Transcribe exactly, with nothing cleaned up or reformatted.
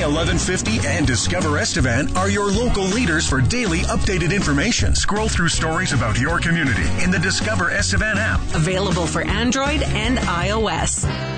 eleven fifty and Discover Estevan are your local leaders for daily updated information. Scroll through stories about your community in the Discover Estevan app. Available for Android and iOS.